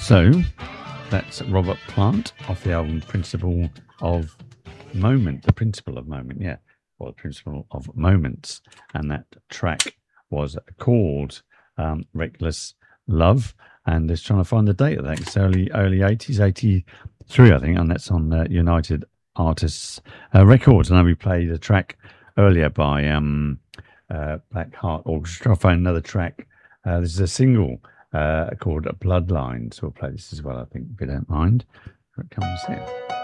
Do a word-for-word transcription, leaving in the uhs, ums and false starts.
So that's Robert Plant off the album Principle of Moment, the Principle of Moment, yeah, or the Principle of Moments. And that track was called um, Reckless Love. And just trying to find the date of that. It's early, early eighties, eighty-three, I think, and that's on uh, United Artists uh, Records. And then we played a track earlier by um, uh, Black Heart Orchestra. I found another track. Uh, this is a single uh, called Bloodline. So we'll play this as well, I think, if you don't mind. Here it comes here.